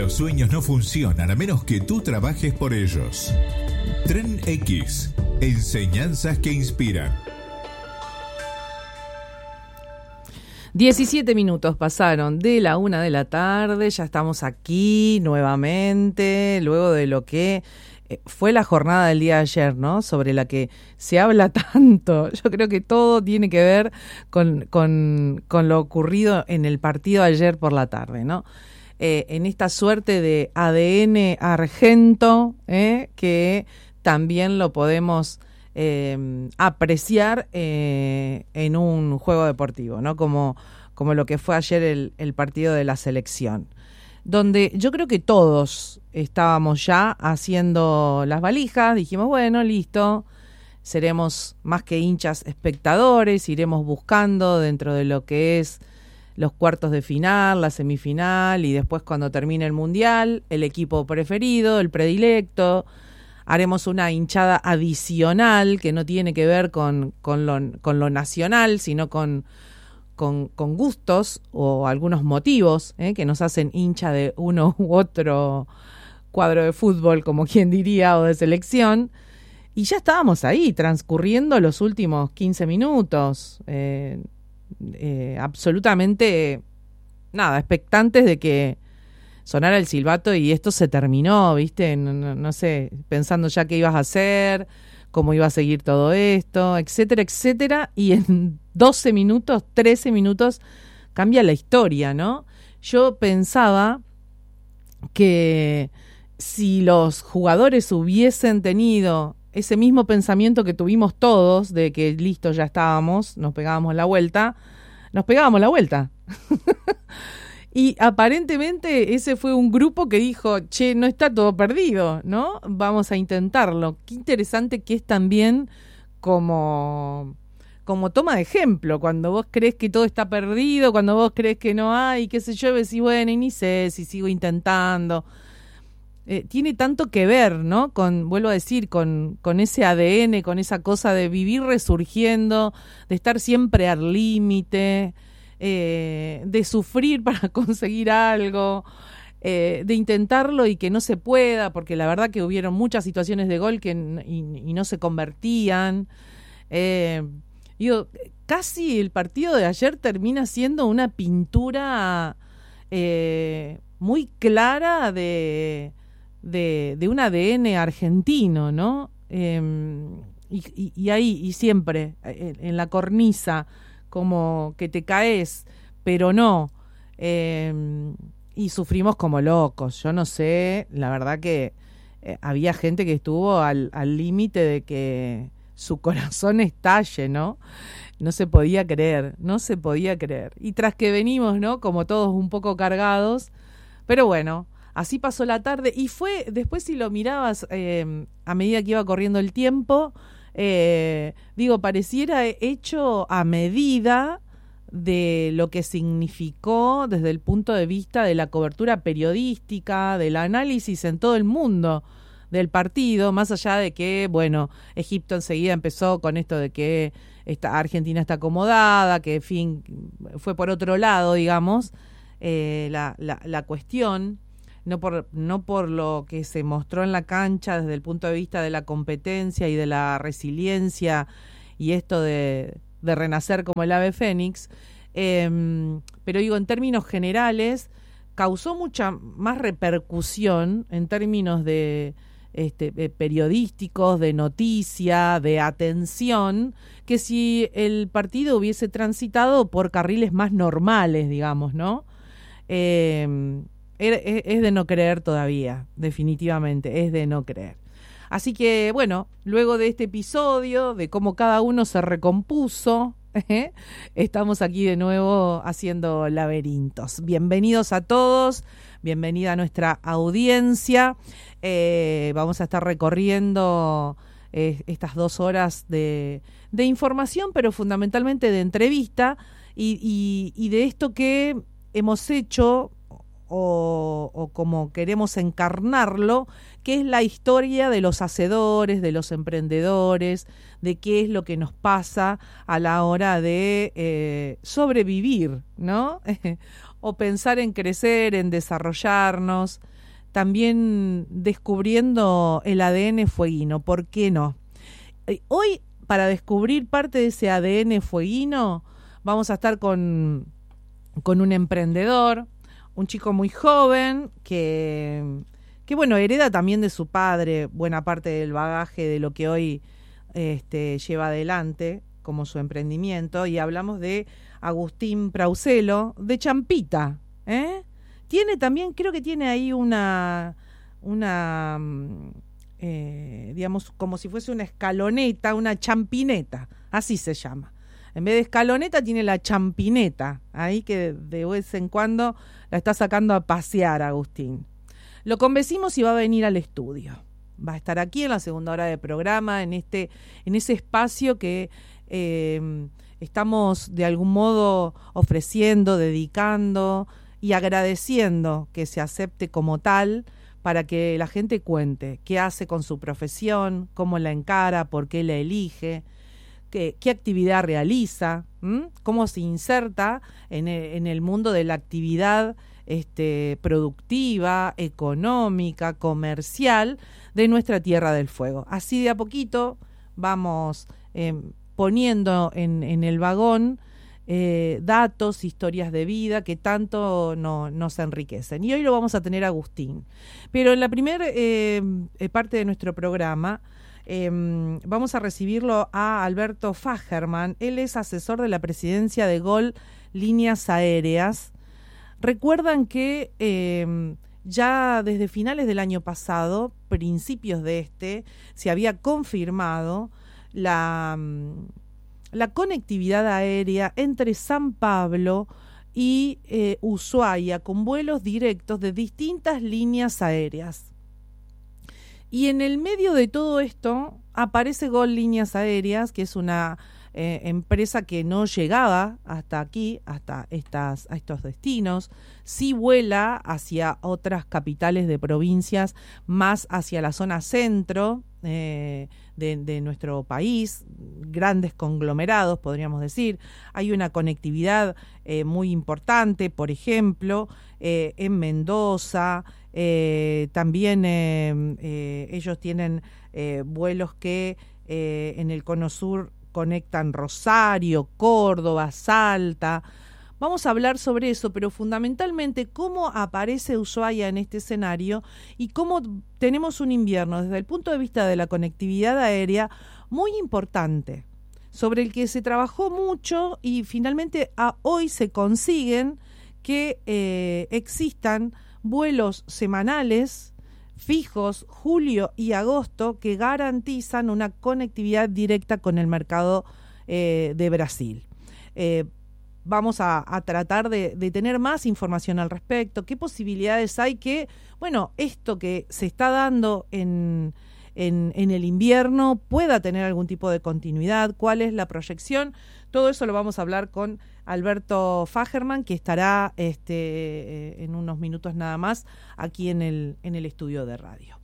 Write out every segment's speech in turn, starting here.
Los sueños no funcionan a menos que tú trabajes por ellos. Tren X. Enseñanzas que inspiran. 17 minutos pasaron de la 1 de la tarde, ya estamos aquí nuevamente, luego de lo que fue la jornada del día de ayer, ¿no? Sobre la que se habla tanto. Yo creo que todo tiene que ver con lo ocurrido en el partido de ayer por la tarde, ¿no? En esta suerte de ADN argento, que también lo podemos apreciar en un juego deportivo, ¿no? Como lo que fue ayer el partido de la selección, donde yo creo que todos estábamos ya haciendo las valijas, dijimos, bueno, listo, seremos más que hinchas espectadores, iremos buscando dentro de lo que es los cuartos de final, la semifinal y después cuando termine el mundial, el equipo preferido, el predilecto. Haremos una hinchada adicional que no tiene que ver con lo nacional, sino con gustos o algunos motivos que nos hacen hincha de uno u otro cuadro de fútbol, como quien diría, o de selección. Y ya estábamos ahí, transcurriendo los últimos 15 minutos, absolutamente, expectantes de que sonara el silbato y esto se terminó, ¿viste? No sé, pensando ya qué ibas a hacer, cómo iba a seguir todo esto, etcétera, etcétera. Y en 12 minutos, 13 minutos, cambia la historia, ¿no? Yo pensaba que si los jugadores hubiesen tenido ese mismo pensamiento que tuvimos todos, de que listo, ya estábamos, nos pegábamos la vuelta. Y aparentemente ese fue un grupo que dijo, che, no está todo perdido, ¿no? Vamos a intentarlo. Qué interesante que es también como toma de ejemplo, cuando vos crees que todo está perdido, cuando vos crees que no hay, qué sé yo, decís, bueno, y ni sé si sigo intentando. Tiene tanto que ver, ¿no? Vuelvo a decir, con ese ADN, con esa cosa de vivir resurgiendo, de estar siempre al límite, de sufrir para conseguir algo, de intentarlo y que no se pueda, porque la verdad que hubieron muchas situaciones de gol y no se convertían. Casi el partido de ayer termina siendo una pintura muy clara de un ADN argentino, ¿no? Y ahí, y siempre, en la cornisa, como que te caes, pero no. Y sufrimos como locos. Yo no sé, la verdad que había gente que estuvo al límite de que su corazón estalle, ¿no? No se podía creer. Y tras que venimos, ¿no? Como todos un poco cargados, pero bueno, así pasó la tarde y fue, después si lo mirabas a medida que iba corriendo el tiempo, pareciera hecho a medida de lo que significó desde el punto de vista de la cobertura periodística, del análisis en todo el mundo del partido, más allá de que, bueno, Egipto enseguida empezó con esto de que Argentina está acomodada, que en fin, fue por otro lado, digamos, la cuestión. No por lo que se mostró en la cancha desde el punto de vista de la competencia y de la resiliencia y esto de renacer como el ave fénix, pero digo, en términos generales, causó mucha más repercusión en términos de periodísticos, de noticia, de atención, que si el partido hubiese transitado por carriles más normales, digamos, ¿no? Es de no creer todavía, definitivamente, es de no creer. Así que, bueno, luego de este episodio, de cómo cada uno se recompuso, estamos aquí de nuevo haciendo laberintos. Bienvenidos a todos, bienvenida a nuestra audiencia. Vamos a estar recorriendo estas 2 horas de información, pero fundamentalmente de entrevista y de esto que hemos hecho o como queremos encarnarlo, que es la historia de los hacedores, de los emprendedores, de qué es lo que nos pasa a la hora de sobrevivir, ¿no? o pensar en crecer, en desarrollarnos, también descubriendo el ADN fueguino, ¿por qué no? Hoy, para descubrir parte de ese ADN fueguino, vamos a estar con un emprendedor, un chico muy joven que bueno, hereda también de su padre buena parte del bagaje de lo que hoy lleva adelante como su emprendimiento, y hablamos de Agustín Prauselo de Champita, Tiene también, creo que tiene ahí una digamos, como si fuese una escaloneta, una champineta, así se llama. En vez de escaloneta tiene la champineta, ahí que de vez en cuando la está sacando a pasear Agustín. Lo convencimos y va a venir al estudio. Va a estar aquí en la segunda hora de programa, en ese espacio que estamos de algún modo ofreciendo, dedicando y agradeciendo que se acepte como tal, para que la gente cuente qué hace con su profesión, cómo la encara, por qué la elige, qué actividad realiza, cómo se inserta en el mundo de la actividad productiva, económica, comercial de nuestra Tierra del Fuego. Así de a poquito vamos poniendo en el vagón datos, historias de vida que tanto nos enriquecen. Y hoy lo vamos a tener a Agustín. Pero en la primera parte de nuestro programa vamos a recibirlo a Alberto Fagerman. Él es asesor de la presidencia de GOL Líneas Aéreas. Recuerdan que ya desde finales del año pasado, principios de se había confirmado la conectividad aérea entre San Pablo y Ushuaia con vuelos directos de distintas líneas aéreas. Y en el medio de todo esto aparece GOL Líneas Aéreas, que es una empresa que no llegaba hasta aquí, hasta estos destinos. Sí vuela hacia otras capitales de provincias, más hacia la zona centro de nuestro país, grandes conglomerados, podríamos decir. Hay una conectividad muy importante, por ejemplo, en Mendoza. También ellos tienen vuelos que en el Cono Sur conectan Rosario, Córdoba, Salta. Vamos a hablar sobre eso, pero fundamentalmente cómo aparece Ushuaia en este escenario y cómo tenemos un invierno desde el punto de vista de la conectividad aérea muy importante, sobre el que se trabajó mucho y finalmente hoy se consiguen que existan vuelos semanales fijos, julio y agosto, que garantizan una conectividad directa con el mercado de Brasil. Vamos a tratar de tener más información al respecto, qué posibilidades hay que, bueno, esto que se está dando en el invierno pueda tener algún tipo de continuidad, cuál es la proyección. Todo eso lo vamos a hablar con Alberto Fagerman, que estará en unos minutos nada más aquí en el estudio de radio.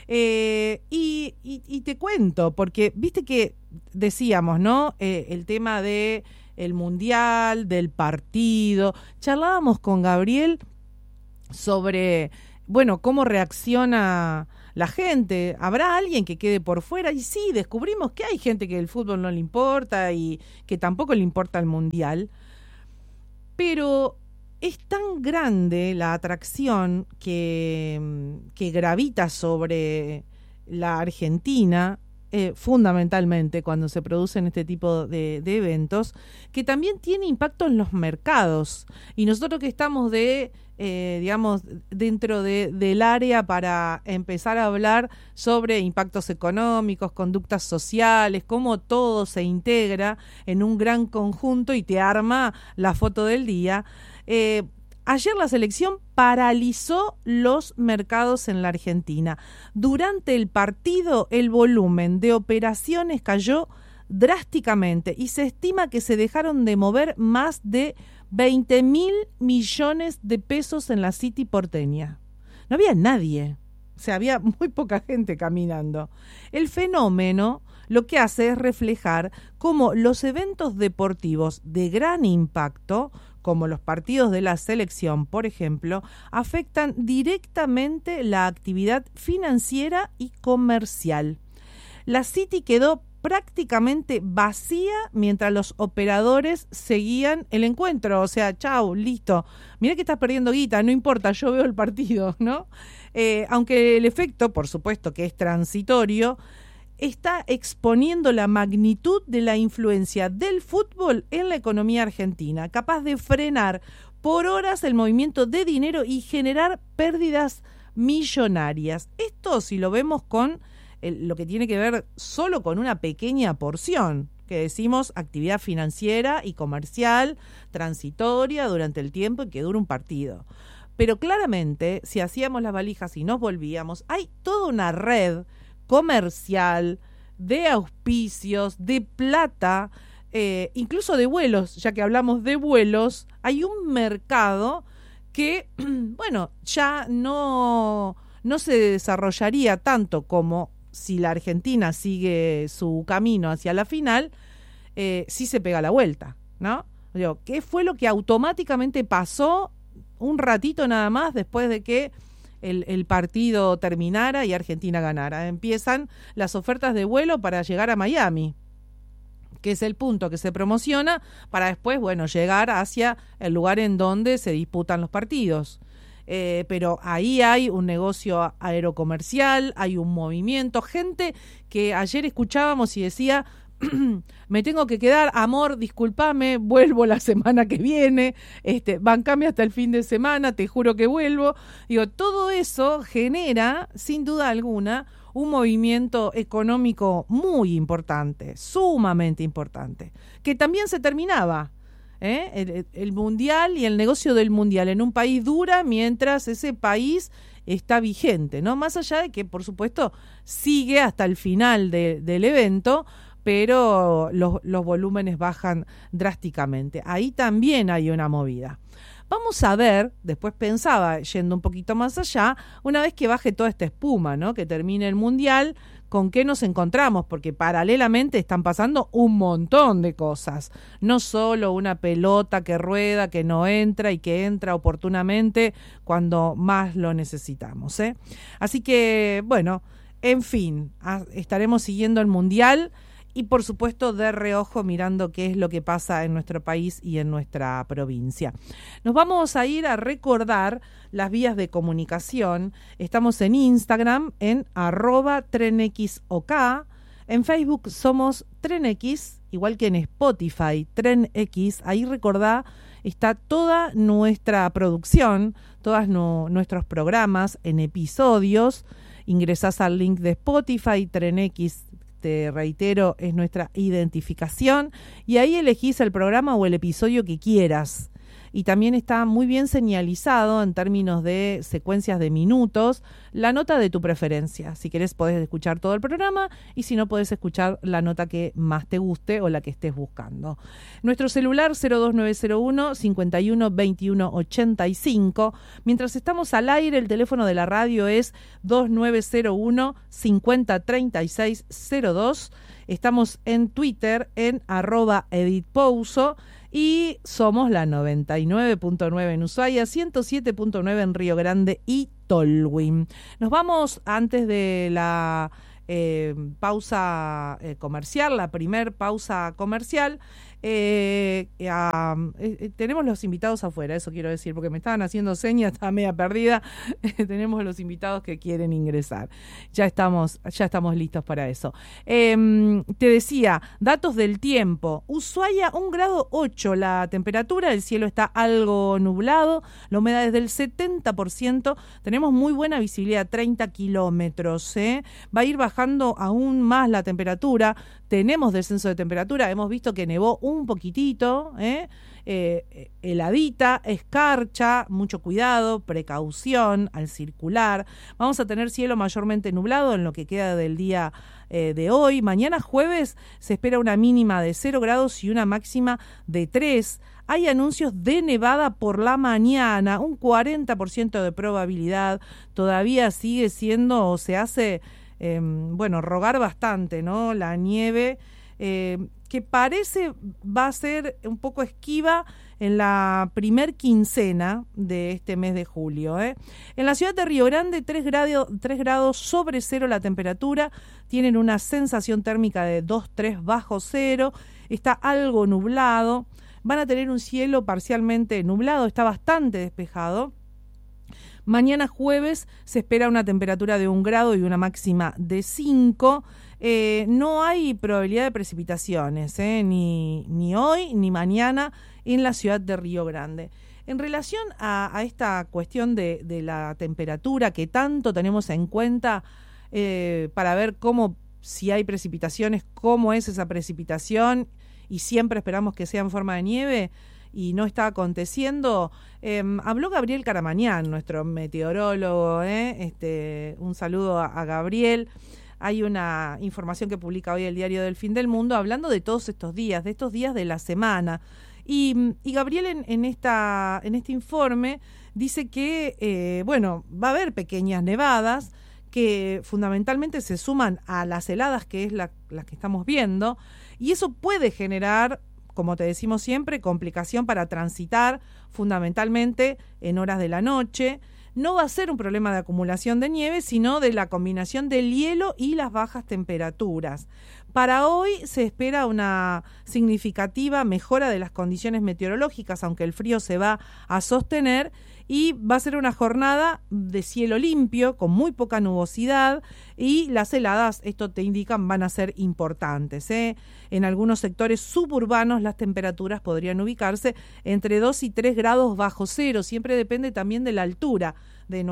Y te cuento, porque viste que decíamos, ¿no? El tema de el mundial, del partido. Charlábamos con Gabriel sobre, bueno, cómo reacciona la gente. ¿Habrá alguien que quede por fuera? Y sí, descubrimos que hay gente que el fútbol no le importa y que tampoco le importa el mundial. Pero es tan grande la atracción que gravita sobre la Argentina, fundamentalmente cuando se producen este tipo de eventos, que también tiene impacto en los mercados. Y nosotros que estamos digamos, dentro del área para empezar a hablar sobre impactos económicos, conductas sociales, cómo todo se integra en un gran conjunto y te arma la foto del día. Ayer la selección paralizó los mercados en la Argentina. Durante el partido, el volumen de operaciones cayó drásticamente y se estima que se dejaron de mover más de 20.000 millones de pesos en la City porteña. No había nadie. sea, había muy poca gente caminando. El fenómeno lo que hace es reflejar cómo los eventos deportivos de gran impacto, como los partidos de la selección, por ejemplo, afectan directamente la actividad financiera y comercial. La City quedó prácticamente vacía mientras los operadores seguían el encuentro. O sea, chau, listo. Mirá que estás perdiendo guita, no importa, yo veo el partido, ¿no? Aunque el efecto, por supuesto que es transitorio, está exponiendo la magnitud de la influencia del fútbol en la economía argentina, capaz de frenar por horas el movimiento de dinero y generar pérdidas millonarias. Esto si lo vemos con lo que tiene que ver solo con una pequeña porción, que decimos actividad financiera y comercial transitoria durante el tiempo en que dura un partido. Pero claramente, si hacíamos las valijas y nos volvíamos, hay toda una red comercial, de auspicios, de plata, incluso de vuelos, ya que hablamos de vuelos, hay un mercado que, bueno, ya no se desarrollaría tanto como si la Argentina sigue su camino hacia la final, sí se pega la vuelta, ¿no? Digo, ¿qué fue lo que automáticamente pasó un ratito nada más después de que el partido terminara y Argentina ganara? Empiezan las ofertas de vuelo para llegar a Miami, que es el punto que se promociona para después, bueno, llegar hacia el lugar en donde se disputan los partidos. Pero ahí hay un negocio aerocomercial, hay un movimiento, gente que ayer escuchábamos y decía, me tengo que quedar, amor, discúlpame, vuelvo la semana que viene, bancame hasta el fin de semana, te juro que vuelvo. Digo, todo eso genera, sin duda alguna, un movimiento económico muy importante, sumamente importante, que también se terminaba. El mundial y el negocio del mundial en un país dura mientras ese país está vigente, ¿no? Más allá de que, por supuesto, sigue hasta el final del evento, pero los volúmenes bajan drásticamente. Ahí también hay una movida. Vamos a ver, después pensaba, yendo un poquito más allá, una vez que baje toda esta espuma, ¿no? Que termine el mundial, ¿con qué nos encontramos? Porque paralelamente están pasando un montón de cosas. No solo una pelota que rueda, que no entra y que entra oportunamente cuando más lo necesitamos, ¿eh? Así que, bueno, en fin, estaremos siguiendo el mundial y por supuesto de reojo mirando qué es lo que pasa en nuestro país y en nuestra provincia. Nos vamos a ir a recordar las vías de comunicación. Estamos en Instagram en @trenxok, en Facebook somos TrenX, igual que en Spotify, TrenX. Ahí recordá, está toda nuestra producción, todos nuestros programas en episodios. Ingresás al link de Spotify, TrenX, te reitero, es nuestra identificación, y ahí elegís el programa o el episodio que quieras. Y también está muy bien señalizado en términos de secuencias de minutos la nota de tu preferencia. Si querés podés escuchar todo el programa y si no podés escuchar la nota que más te guste o la que estés buscando. Nuestro celular 02901 51 21 85. Mientras estamos al aire, el teléfono de la radio es 2901 50 36 02. Estamos en Twitter en @editpouso y somos la 99.9 en Ushuaia, 107.9 en Río Grande y Tolwyn. Nos vamos antes de la pausa comercial, la primer pausa comercial. Tenemos los invitados afuera, eso quiero decir, porque me estaban haciendo señas, estaba media perdida. Tenemos los invitados que quieren ingresar. Ya estamos listos para eso. Te decía, datos del tiempo. Ushuaia, 1,8 grados la temperatura, el cielo está algo nublado, la humedad es del 70%, tenemos muy buena visibilidad, 30 kilómetros. Va a ir bajando aún más la temperatura. Tenemos descenso de temperatura, hemos visto que nevó un poquitito, heladita, escarcha, mucho cuidado, precaución al circular. Vamos a tener cielo mayormente nublado en lo que queda del día de hoy. Mañana jueves se espera una mínima de 0 grados y una máxima de 3. Hay anuncios de nevada por la mañana, un 40% de probabilidad. Todavía sigue siendo, o se hace, rogar bastante, ¿no? La nieve, que parece va a ser un poco esquiva en la primer quincena de este mes de julio. En la ciudad de Río Grande, 3 grados sobre cero la temperatura, tienen una sensación térmica de 2,3 bajo cero, está algo nublado, van a tener un cielo parcialmente nublado, está bastante despejado. Mañana jueves se espera una temperatura de 1 grado y una máxima de 5. No hay probabilidad de precipitaciones, ni hoy ni mañana en la ciudad de Río Grande. En relación a esta cuestión de la temperatura que tanto tenemos en cuenta para ver si hay precipitaciones, cómo es esa precipitación, y siempre esperamos que sea en forma de nieve, y no está aconteciendo. Habló Gabriel Caramañán, nuestro meteorólogo, un saludo a Gabriel. Hay una información que publica hoy el Diario del Fin del Mundo hablando de todos estos días, de la semana. Y Gabriel en este informe dice que, va a haber pequeñas nevadas que fundamentalmente se suman a las heladas, que es la que estamos viendo, y eso puede generar, como te decimos siempre, complicación para transitar, fundamentalmente en horas de la noche. No va a ser un problema de acumulación de nieve, sino de la combinación del hielo y las bajas temperaturas. Para hoy se espera una significativa mejora de las condiciones meteorológicas, aunque el frío se va a sostener, y va a ser una jornada de cielo limpio, con muy poca nubosidad, y las heladas, esto te indican, van a ser importantes. En algunos sectores suburbanos las temperaturas podrían ubicarse entre 2 y 3 grados bajo cero, siempre depende también de la altura de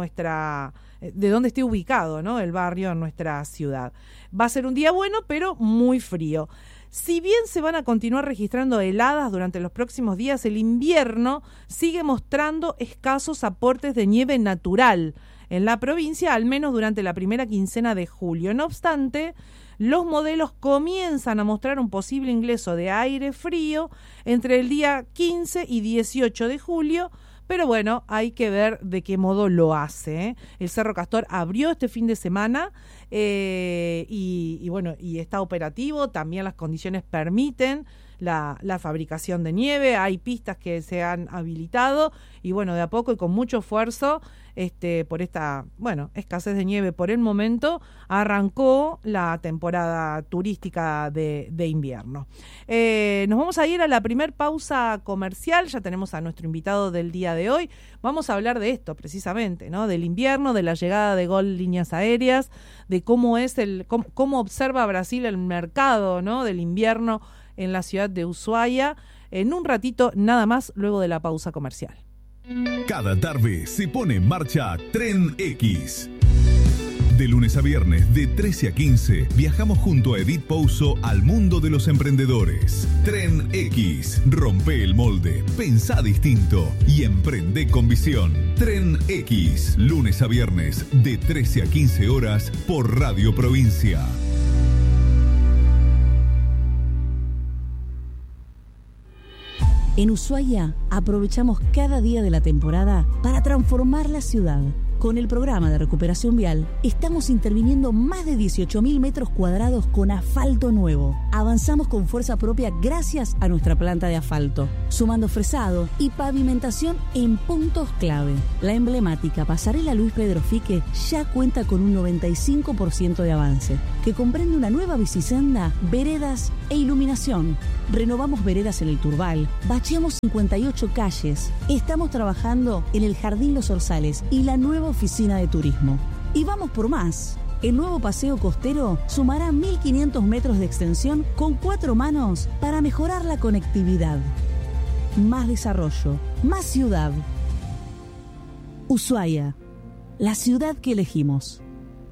dónde esté ubicado, ¿no?, el barrio en nuestra ciudad. Va a ser un día bueno, pero muy frío. Si bien se van a continuar registrando heladas durante los próximos días, el invierno sigue mostrando escasos aportes de nieve natural en la provincia, al menos durante la primera quincena de julio. No obstante, los modelos comienzan a mostrar un posible ingreso de aire frío entre el día 15 y 18 de julio, pero bueno, hay que ver de qué modo lo hace. El Cerro Castor abrió este fin de semana y está operativo. También las condiciones permiten la fabricación de nieve. Hay pistas que se han habilitado y de a poco y con mucho esfuerzo, por esta escasez de nieve por el momento, arrancó la temporada turística de invierno. Nos vamos a ir a la primer pausa comercial. Ya tenemos a nuestro invitado del día de hoy. Vamos a hablar de esto precisamente, ¿no?, del invierno, de la llegada de GOL Líneas Aéreas, de cómo observa Brasil el mercado, ¿no?, del invierno en la ciudad de Ushuaia, en un ratito nada más, luego de la pausa comercial. Cada tarde se pone en marcha Tren X. De lunes a viernes, de 13 a 15, viajamos junto a Edith Pouso al mundo de los emprendedores. Tren X. Rompe el molde, pensá distinto y emprende con visión. Tren X. Lunes a viernes, de 13 a 15 horas, por Radio Provincia. En Ushuaia aprovechamos cada día de la temporada para transformar la ciudad. Con el programa de recuperación vial, estamos interviniendo más de 18.000 metros cuadrados con asfalto nuevo. Avanzamos con fuerza propia gracias a nuestra planta de asfalto, sumando fresado y pavimentación en puntos clave. La emblemática pasarela Luis Pedro Fique ya cuenta con un 95% de avance, que comprende una nueva bicisenda, veredas e iluminación. Renovamos veredas en el Turbal, bacheamos 58 calles. Estamos trabajando en el Jardín Los Orzales y la nueva oficina de turismo. Y vamos por más. El nuevo paseo costero sumará 1.500 metros de extensión con 4 manos para mejorar la conectividad. Más desarrollo, más ciudad. Ushuaia, la ciudad que elegimos.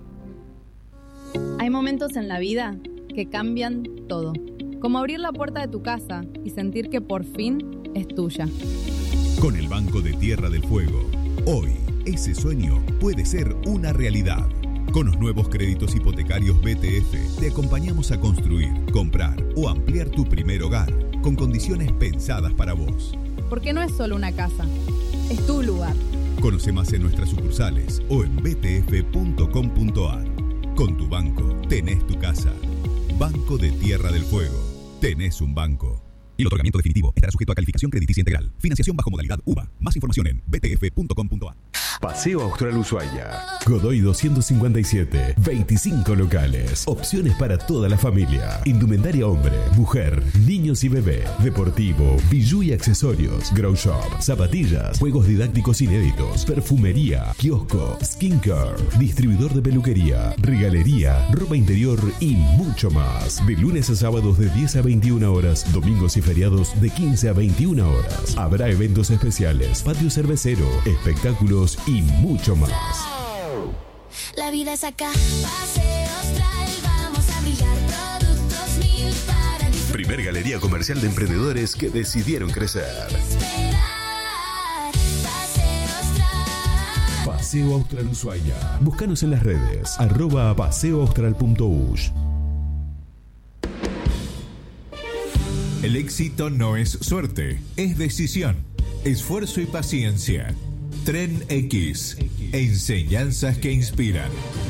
Hay momentos en la vida que cambian todo. Como abrir la puerta de tu casa y sentir que por fin es tuya. Con el Banco de Tierra del Fuego, hoy ese sueño puede ser una realidad. Con los nuevos créditos hipotecarios BTF, te acompañamos a construir, comprar o ampliar tu primer hogar con condiciones pensadas para vos. Porque no es solo una casa, es tu lugar. Conoce más en nuestras sucursales o en btf.com.ar. Con tu banco, tenés tu casa. Banco de Tierra del Fuego. Tenés un banco. El otorgamiento definitivo estará sujeto a calificación crediticia integral. Financiación bajo modalidad UVA. Más información en btf.com.ar. Paseo Austral Ushuaia. Godoy 257. 25 locales. Opciones para toda la familia. Indumentaria hombre, mujer, niños y bebé. Deportivo, bijú y accesorios. Grow shop, zapatillas, juegos didácticos inéditos. Perfumería, kiosco, skincare. Distribuidor de peluquería, regalería, ropa interior y mucho más. De lunes a sábados de 10 a 21 horas. Domingos y feriados de 15 a 21 horas. Habrá eventos especiales, patio cervecero, espectáculos y mucho más. La vida es acá. Paseo Austral, vamos a brillar. Productos 1000 para disfrutar. Primer galería comercial de emprendedores que decidieron crecer. Paseo Austral Ushuaia. Búscanos en las redes @paseoaustral.ush. El éxito no es suerte, es decisión, esfuerzo y paciencia. Tren X, enseñanzas que inspiran.